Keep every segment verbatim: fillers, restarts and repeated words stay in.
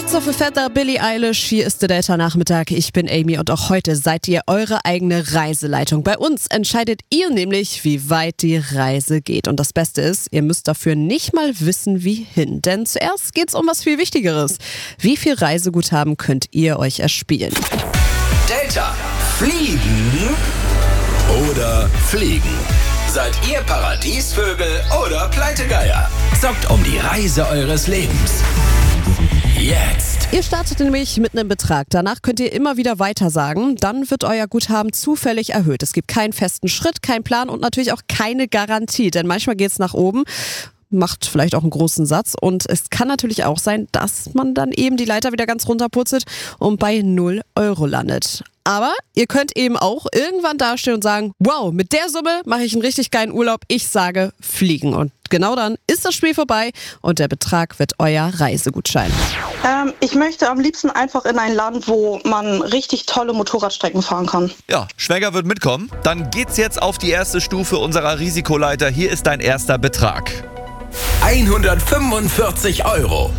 Lights of a Feather, Billie Eilish, hier ist der Delta-Nachmittag. Ich bin Amy und auch heute seid ihr eure eigene Reiseleitung. Bei uns entscheidet ihr nämlich, wie weit die Reise geht. Und das Beste ist, ihr müsst dafür nicht mal wissen, wie hin. Denn zuerst geht's um was viel Wichtigeres. Wie viel Reiseguthaben könnt ihr euch erspielen? Delta, fliegen oder fliegen? Seid ihr Paradiesvögel oder Pleitegeier? Zockt um die Reise eures Lebens. Jetzt! Ihr startet nämlich mit einem Betrag. Danach könnt ihr immer wieder weitersagen. Dann wird euer Guthaben zufällig erhöht. Es gibt keinen festen Schritt, keinen Plan und natürlich auch keine Garantie. Denn manchmal geht's nach oben. Macht vielleicht auch einen großen Satz und es kann natürlich auch sein, dass man dann eben die Leiter wieder ganz runterputzelt und bei null Euro landet. Aber ihr könnt eben auch irgendwann dastehen und sagen, wow, mit der Summe mache ich einen richtig geilen Urlaub. Ich sage fliegen. Und genau dann ist das Spiel vorbei und der Betrag wird euer Reisegutschein. Ähm, ich möchte am liebsten einfach in ein Land, wo man richtig tolle Motorradstrecken fahren kann. Ja, Schwäger wird mitkommen. Dann geht's jetzt auf die erste Stufe unserer Risikoleiter. Hier ist dein erster Betrag. hundertfünfundvierzig Euro.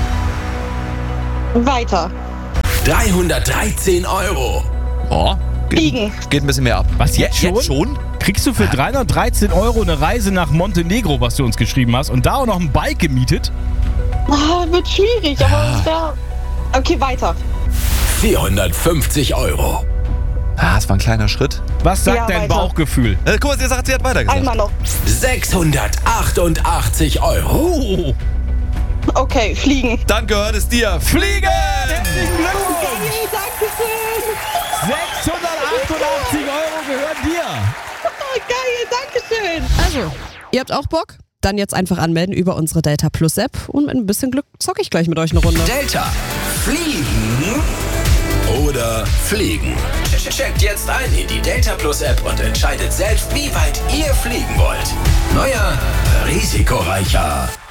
Weiter. dreihundertdreizehn Euro. Oh, geht, Fliegen. geht ein bisschen mehr ab. Was, jetzt schon? Jetzt schon? Kriegst du für dreihundertdreizehn Euro eine Reise nach Montenegro, was du uns geschrieben hast, und da auch noch ein Bike gemietet? Ah, wird schwierig, aber es wäre... Okay, weiter. vierhundertfünfzig Euro. Ah, das war ein kleiner Schritt. Was sagt Ja, dein weiter. Bauchgefühl? Äh, guck mal, sie sagt, sie hat weitergesagt. Einmal noch. sechshundertachtundachtzig Euro. Oh, Okay, fliegen. Dann gehört es dir. Fliegen! herzlichen Glückwunsch! Hey, Dankeschön. sechshundertachtundachtzig Euro gehören dir! Oh, geil, Dankeschön. Also, ihr habt auch Bock? Dann jetzt einfach anmelden über unsere Delta Plus App und mit ein bisschen Glück zocke ich gleich mit euch eine Runde. Delta, fliegen oder fliegen? Checkt jetzt ein in die Delta Plus App und entscheidet selbst, wie weit ihr fliegen wollt. Neuer, risikoreicher.